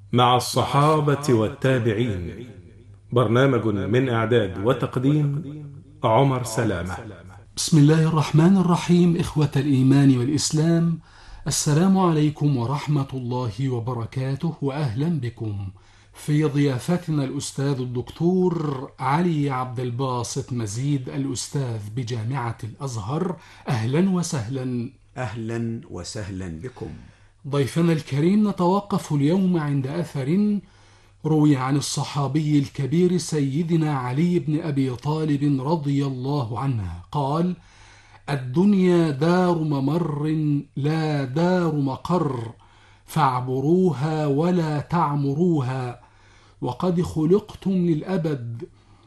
مع الصحابة والتابعين. برنامج من إعداد وتقديم عمر سلامة. بسم الله الرحمن الرحيم. إخوة الإيمان والإسلام، السلام عليكم ورحمة الله وبركاته، وأهلا بكم في ضيافتنا الأستاذ الدكتور علي عبد الباسط مزيد، الأستاذ بجامعة الأزهر. أهلا وسهلا. أهلا وسهلا بكم. ضيفنا الكريم، نتوقف اليوم عند أثر روي عن الصحابي الكبير سيدنا علي بن أبي طالب رضي الله عنه قال: الدنيا دار ممر لا دار مقر، فاعبروها ولا تعمروها، وقد خلقتم للأبد،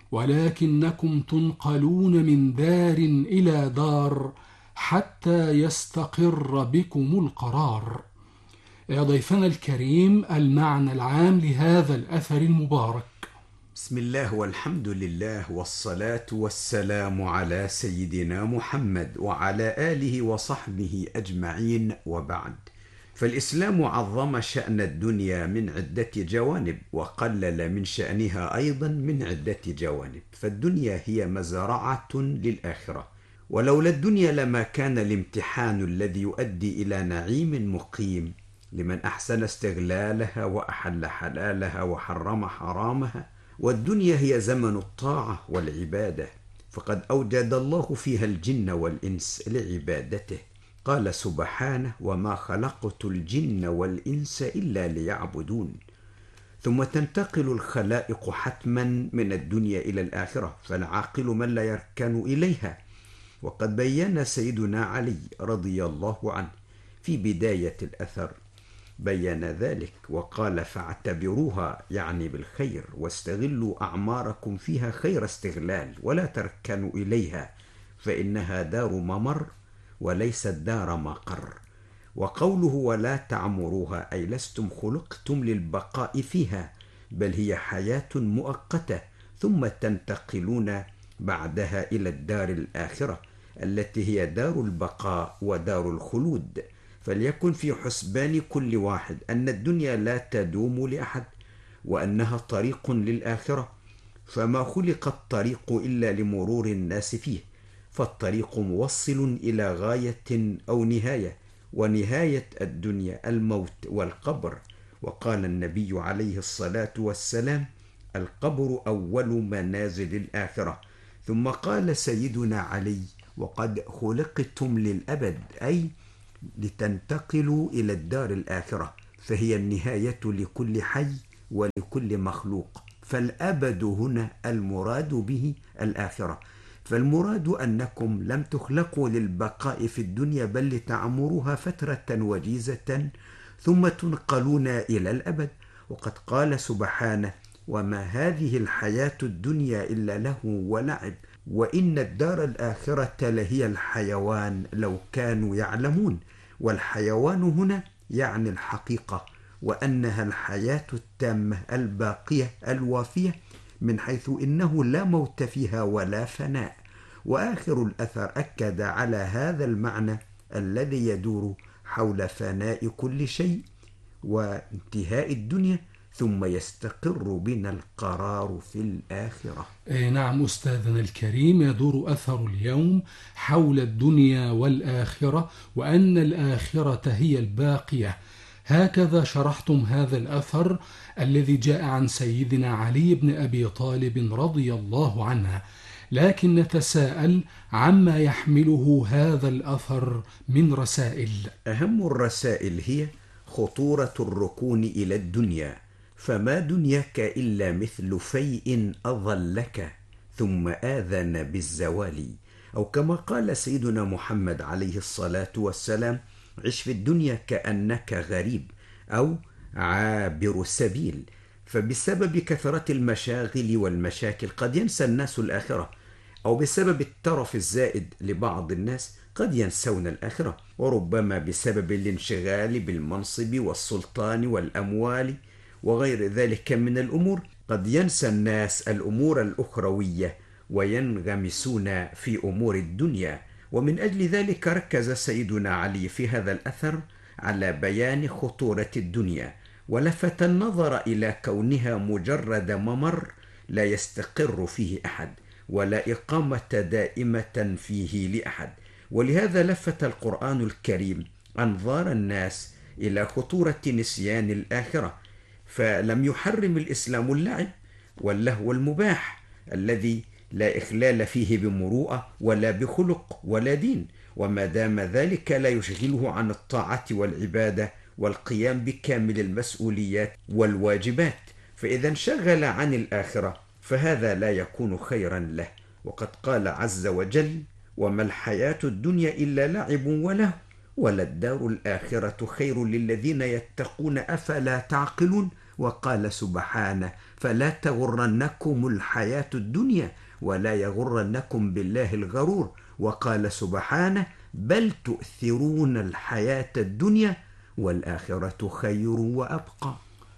ولكنكم تنقلون من دار إلى دار حتى يستقر بكم القرار. يا ضيفنا الكريم، المعنى العام لهذا الأثر المبارك. بسم الله والحمد لله والصلاة والسلام على سيدنا محمد وعلى آله وصحبه أجمعين، وبعد. فالإسلام عظم شأن الدنيا من عدة جوانب، وقلل من شأنها أيضا من عدة جوانب. فالدنيا هي مزرعة للآخرة، ولولا الدنيا لما كان الامتحان الذي يؤدي إلى نعيم مقيم لمن أحسن استغلالها وأحل حلالها وحرم حرامها. والدنيا هي زمن الطاعة والعبادة، فقد أوجد الله فيها الجن والإنس لعبادته. قال سبحانه: وما خلقت الجن والإنس إلا ليعبدون. ثم تنتقل الخلائق حتما من الدنيا إلى الآخرة، فالعاقل من لا يركن إليها. وقد بين سيدنا علي رضي الله عنه في بداية الأثر بين ذلك وقال: فاعتبروها، يعني بالخير، واستغلوا أعماركم فيها خير استغلال، ولا تركنوا إليها، فإنها دار ممر وليست دار مقر. وقوله ولا تعمروها أي لستم خلقتم للبقاء فيها، بل هي حياة مؤقتة، ثم تنتقلون بعدها إلى الدار الآخرة التي هي دار البقاء ودار الخلود. فليكن في حسبان كل واحد أن الدنيا لا تدوم لأحد، وأنها طريق للآخرة، فما خلق الطريق إلا لمرور الناس فيه، فالطريق موصل إلى غاية أو نهاية، ونهاية الدنيا الموت والقبر. وقال النبي عليه الصلاة والسلام: القبر أول منازل الآخرة. ثم قال سيدنا علي: وقد خلقتم للأبد، أي لتنتقلوا إلى الدار الآخرة، فهي النهاية لكل حي ولكل مخلوق. فالأبد هنا المراد به الآخرة، فالمراد أنكم لم تخلقوا للبقاء في الدنيا، بل لتعمروها فترة وجيزة ثم تنقلون إلى الأبد. وقد قال سبحانه: وما هذه الحياة الدنيا إلا له ولعب، وإن الدار الآخرة لهي الحيوان لو كانوا يعلمون. والحيوان هنا يعني الحقيقة، وأنها الحياة التامة الباقية الوافية، من حيث إنه لا موت فيها ولا فناء. وآخر الأثر أكد على هذا المعنى الذي يدور حول فناء كل شيء وانتهاء الدنيا، ثم يستقر بنا القرار في الآخرة. نعم أستاذنا الكريم، يدور أثر اليوم حول الدنيا والآخرة، وأن الآخرة هي الباقية. هكذا شرحتم هذا الأثر الذي جاء عن سيدنا علي بن أبي طالب رضي الله عنه. لكن نتساءل عما يحمله هذا الأثر من رسائل. أهم الرسائل هي خطورة الركون إلى الدنيا، فما دنياك إلا مثل فيء أظلك ثم آذن بالزوال. أو كما قال سيدنا محمد عليه الصلاة والسلام: عش في الدنيا كأنك غريب أو عابر سبيل. فبسبب كثرة المشاغل والمشاكل قد ينسى الناس الآخرة، أو بسبب الترف الزائد لبعض الناس قد ينسون الآخرة، وربما بسبب الانشغال بالمنصب والسلطان والأموال وغير ذلك من الأمور قد ينسى الناس الأمور الأخروية وينغمسون في أمور الدنيا. ومن أجل ذلك ركز سيدنا علي في هذا الأثر على بيان خطورة الدنيا، ولفت النظر إلى كونها مجرد ممر لا يستقر فيه أحد، ولا إقامة دائمة فيه لأحد. ولهذا لفت القرآن الكريم أنظار الناس إلى خطورة نسيان الآخرة، فلم يحرم الإسلام اللعب واللهو المباح الذي لا إخلال فيه بمروءة ولا بخلق ولا دين، وما دام ذلك لا يشغله عن الطاعة والعبادة والقيام بكامل المسؤوليات والواجبات. فإذا انشغل عن الآخرة فهذا لا يكون خيرا له. وقد قال عز وجل: وما الحياة الدنيا إلا لعب وله وللدار الآخرة خير للذين يتقون أفلا تعقلون. وقال سبحانه: فلا تغرنكم الحياة الدنيا ولا يغرنكم بالله الغرور. وقال سبحانه: بل تؤثرون الحياة الدنيا والآخرة خير وأبقى.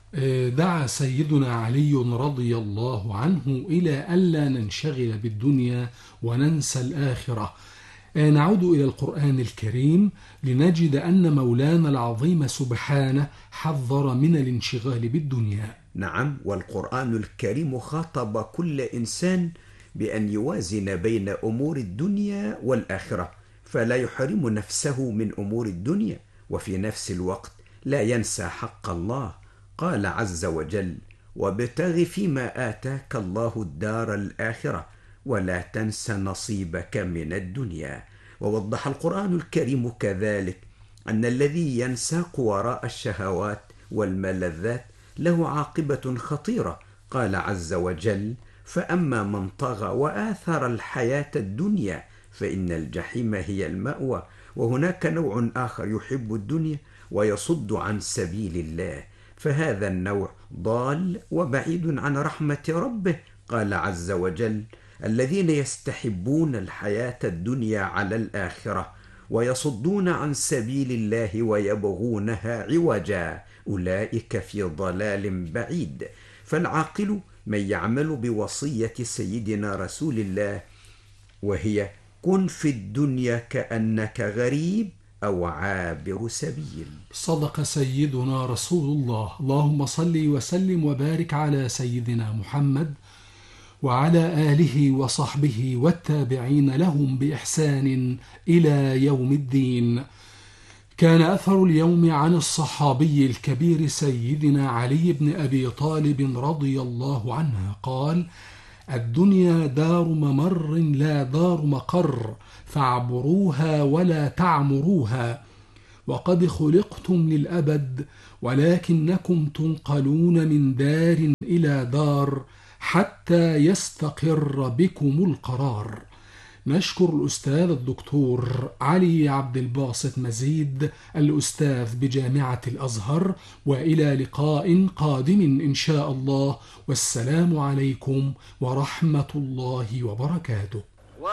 دعا سيدنا علي رضي الله عنه إلى ألا ننشغل بالدنيا وننسى الآخرة. نعود إلى القرآن الكريم لنجد أن مولانا العظيم سبحانه حذر من الانشغال بالدنيا. نعم، والقرآن الكريم خاطب كل إنسان بأن يوازن بين أمور الدنيا والآخرة، فلا يحرم نفسه من أمور الدنيا وفي نفس الوقت لا ينسى حق الله. قال عز وجل: وابتغ فيما آتاك الله الدار الآخرة ولا تنس نصيبك من الدنيا. ووضح القرآن الكريم كذلك أن الذي ينساق وراء الشهوات والملذات له عاقبة خطيرة. قال عز وجل: فأما من طغى وآثر الحياة الدنيا فإن الجحيم هي المأوى. وهناك نوع آخر يحب الدنيا ويصد عن سبيل الله، فهذا النوع ضال وبعيد عن رحمة ربه. قال عز وجل: الذين يستحبون الحياة الدنيا على الآخرة ويصدون عن سبيل الله ويبغونها عوجا أولئك في ضلال بعيد. فالعاقل من يعمل بوصية سيدنا رسول الله، وهي: كن في الدنيا كأنك غريب أو عابر سبيل. صدق سيدنا رسول الله. اللهم صل وسلم وبارك على سيدنا محمد وعلى آله وصحبه والتابعين لهم بإحسان إلى يوم الدين. كان أثر اليوم عن الصحابي الكبير سيدنا علي بن أبي طالب رضي الله عنه قال: الدنيا دار ممر لا دار مقر، فاعبروها ولا تعمروها، وقد خلقتم للأبد ولكنكم تنقلون من دار إلى دار حتى يستقر بكم القرار. نشكر الأستاذ الدكتور علي عبد الباسط مزيد الأستاذ بجامعة الأزهر، وإلى لقاء قادم إن شاء الله، والسلام عليكم ورحمة الله وبركاته.